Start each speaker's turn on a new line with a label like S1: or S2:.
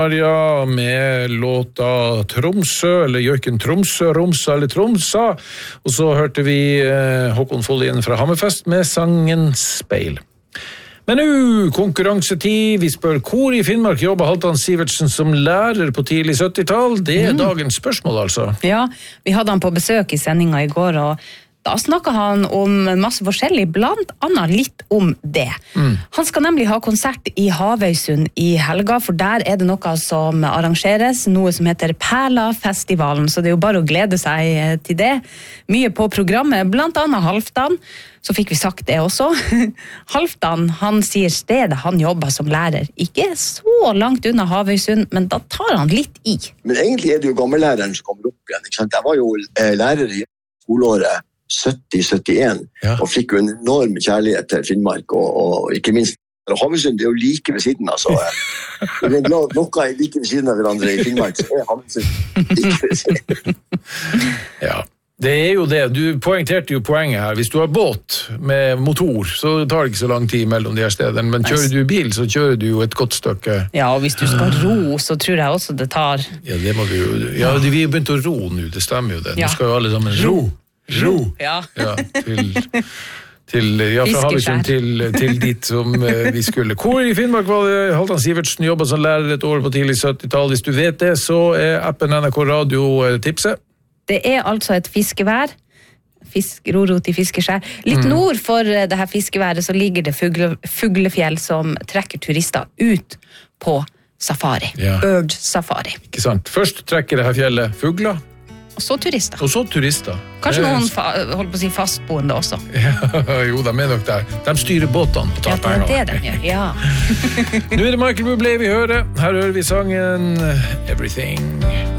S1: Ja, med låta Tromsø, eller Jørgen Tromsø, Romsa eller Tromsa. Og så hørte vi Håkon Follien fra Hammerfest med sangen Speil. Men nå, konkurransetid. Vi spør hvor i Finnmark jobber Halvdan Sivertsen som lærer på tidlig 70-tall. Det dagens spørsmål, altså.
S2: Ja, vi hadde han på besøk i sendinga i går, og da snakket han om masse forskjellig, blant annet litt om det. Han skal nemlig ha konsert i Havøysund i helga, for der er det noe som arrangeres, noe som heter Perla-festivalen, så det er jo bare å glede seg til det. Mye på programmet, blant annet Halvdan, så fikk vi sagt det også. Halvdan, han sier stedet han jobber som lærer, ikke så langt unna Havøysund, men da tar han litt i.
S3: Men egentlig er det jo gammellæreren som kommer opp igjen, ikke sant? Jeg var jo lærer i skoleåret 70-71, og fikk jo en enorm kjærlighet til Finnmark, og ikke minst Havøysund er jo like ved siden, altså. Det er noe like ved siden av hverandre i Finnmark, så er Havøysund like ved siden.
S1: Ja, det er jo det. Du poengterte jo poenget her. Hvis du har båt med motor, så tar det ikke så lang tid mellom de her stedene, men kjører du bil, så kjører du jo et godt stykke.
S2: Ja, og hvis du skal ro, så tror jeg også det tar...
S1: Ja, det må du jo... Ja, vi har begynt å ro nå, det stemmer jo det. Nå skal jo alle sammen ro.
S2: Ja,
S1: fra Havøysund til dit som vi skulle. Hvor i Finnmark var det Halvdan Sivertsen jobbet som lærer et år på tidlig 70-tall? Hvis du vet det, så er appen NRK Radio tipset.
S2: Det er altså et fiskevær, rorot i fiskeskjær. Litt nord for det her fiskeværet så ligger det fuglefjell som trekker turister ut på safari, bird safari.
S1: Ikke sant? Først trekker det her fjellet fugler,
S2: og så turister. Kanskje noen holder på å si fastboende også.
S1: Ja, jo, de er nok der. De styrer båtene og tar penger.
S2: Ja, det de gjør, ja.
S1: Nå er det Michael Bublé vi hører. Her hører vi sangen Everything.